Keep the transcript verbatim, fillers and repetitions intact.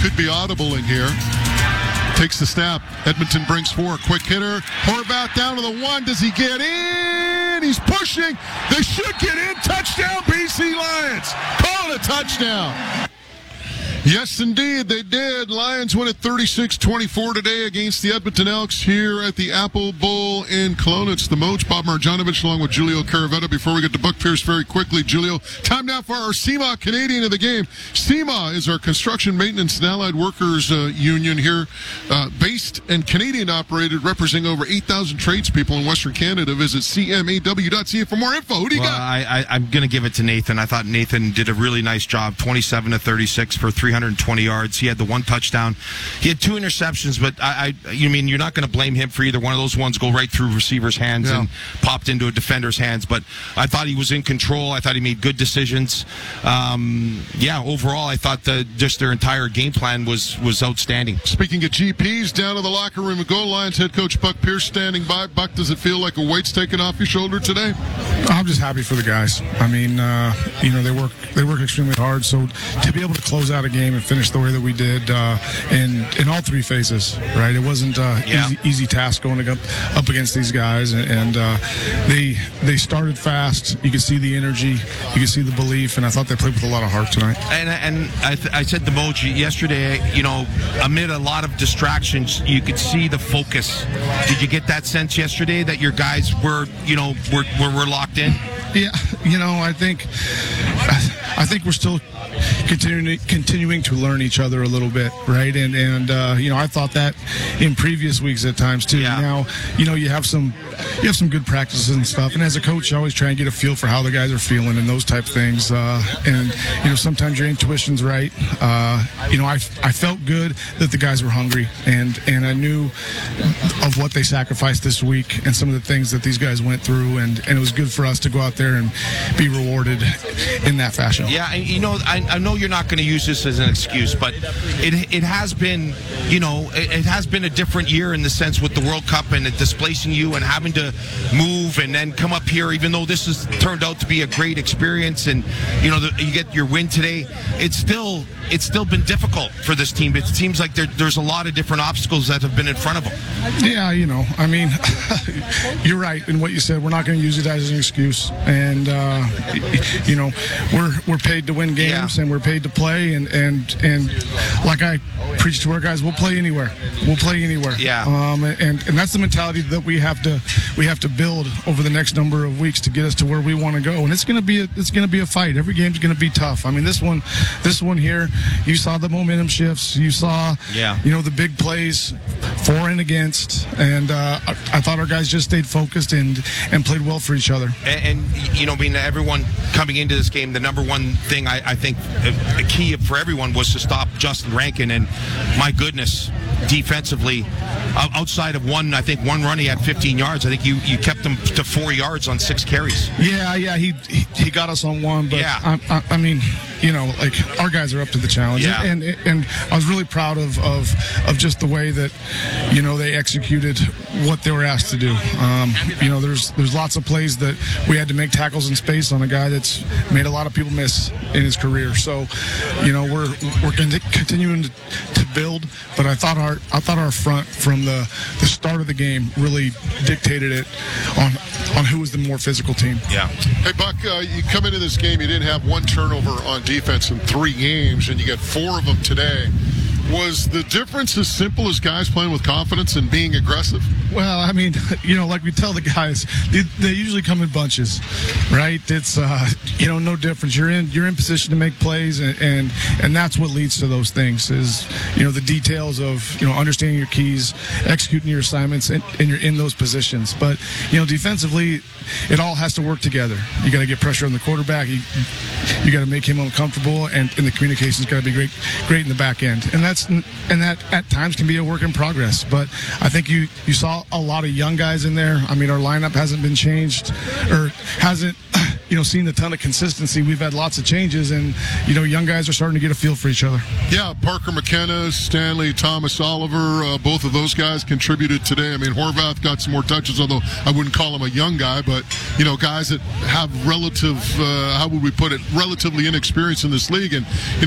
could be audible in here. Takes the snap. Edmonton brings four. Quick hitter. Horvath down to the one. Does he get in? He's pushing. They should get in. Touchdown, B C Lions. Call it a touchdown. Yes, indeed, they did. Lions win at thirty-six twenty-four today against the Edmonton Elks here at the Apple Bowl in Kelowna. It's the Moach, Bob Marjanovic, along with Julio Caravetta. Before we get to Buck Pierce very quickly, Julio, time now for our C M A Canadian of the game. C M A is our Construction, Maintenance, and Allied Workers uh, Union here, uh, based and Canadian operated, representing over eight thousand tradespeople in Western Canada. Visit C M A W dot C A for more info. Who do you well, got? I, I, I'm going to give it to Nathan. I thought Nathan did a really nice job, twenty-seven to thirty-six for three hundred twenty yards. He had the one touchdown. He had two interceptions, but I, I you mean you're not going to blame him for either one of those ones go right through receiver's hands yeah. and popped into a defender's hands. But I thought he was in control. I thought he made good decisions. Um, yeah, overall, I thought the, just their entire game plan was was outstanding. Speaking of G Ps, down to the locker room and go. Lions head coach Buck Pierce standing by. Buck, does it feel like a weight's taken off your shoulder today? I'm just happy for the guys. I mean, uh, you know, they work they work extremely hard. So to be able to close out a game and finish the way that we did uh, in in all three phases, right? It wasn't uh, yeah. easy, easy task going up up against these guys, and, and uh, they they started fast. You could see the energy, you could see the belief, and I thought they played with a lot of heart tonight. And and I, th- I said to Moji yesterday, you know, amid a lot of distractions, you could see the focus. Did you get that sense yesterday that your guys were, you know, were were, were locked in? Yeah, you know, I think I think we're still continuing continuing to learn each other a little bit, right? And and uh, you know, I thought that in previous weeks at times too. Yeah. Now, you know, you have some you have some good practices and stuff. And as a coach, you always try and get a feel for how the guys are feeling and those type of things. Uh, and you know, sometimes your intuition's right. Uh, you know, I I felt good that the guys were hungry, and and I knew of what they sacrificed this week and some of the things that these guys went through, and and it was good for us to go out there and be rewarded in that fashion. Yeah, and you know, I, I know you're not going to use this as an excuse, but it it has been, you know, it, it has been a different year in the sense with the World Cup and it displacing you and having to move and then come up here, even though this has turned out to be a great experience and, you know, the, you get your win today, it's still it's still been difficult for this team. It seems like there, there's a lot of different obstacles that have been in front of them. Yeah, you know, I mean, you're right in what you said. We're not going to use it as an excuse. And, uh, you know, we're we're paid to win games yeah. and we're paid to play. And, and, and like I preach to our guys, we'll play anywhere. We'll play anywhere. Yeah. Um, and, and that's the mentality that we have to we have to build over the next number of weeks to get us to where we want to go. And it's going to be a, it's going to be a fight. Every game's going to be tough. I mean, this one, this one here, you saw the momentum shifts. You saw, yeah. you know, the big plays for and against. And uh, I, I thought our guys just stayed focused and and played well for each other. And, and you know, I mean, everyone coming into this game, the number one thing I, I think a, a key for everyone was to stop Justin Rankin. And my goodness, defensively, outside of one, I think one run he had fifteen yards. I think you, you kept him to four yards on six carries. Yeah, yeah, he he, he got us on one, but yeah. I, I, I mean, you know, like our guys are up to the challenge, yeah. and, and and I was really proud of, of of just the way that, you know, they executed what they were asked to do. Um, you know, there's there's lots of plays that we had to make tackles in space on a guy that's made a lot of people miss in his career. So, you know, we're we're continuing to, to build, but I thought our I thought our front from the, the start of the game really dictated it on on who was the more physical team. Yeah. Hey, Buck, uh, you come into this game, you didn't have one turnover on defense in three games, and you got four of them today. Was the difference as simple as guys playing with confidence and being aggressive? Well, I mean, you know, like we tell the guys, they, they usually come in bunches, right? It's, uh, you know, no difference. You're in you're in position to make plays, and, and and that's what leads to those things is, you know, the details of, you know, understanding your keys, executing your assignments, and, and you're in those positions. But, you know, defensively, it all has to work together. You got to get pressure on the quarterback. You, you got to make him uncomfortable, and, and the communication's got to be great, great in the back end. And that's and that at times can be a work in progress. But I think you you saw a lot of young guys in there. I mean, our lineup hasn't been changed or hasn't, you know, seen a ton of consistency. We've had lots of changes, and, you know, young guys are starting to get a feel for each other. Yeah, Parker McKenna, Stanley, Thomas Oliver, uh, both of those guys contributed today. I mean, Horvath got some more touches, although I wouldn't call him a young guy, but, you know, guys that have relative, uh, how would we put it, relatively inexperience in this league. And, you